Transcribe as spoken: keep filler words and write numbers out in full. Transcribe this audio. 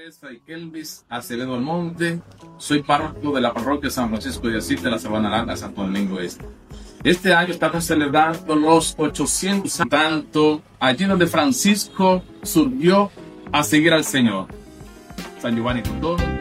es Fray Kelvis Acevedo Almonte, soy párroco de la parroquia San Francisco de Asís de la Sabana Larga, Santo Domingo Este. Este año estamos celebrando los ochocientos, tanto allí donde Francisco surgió a seguir al Señor. San Giovanni Cotoro.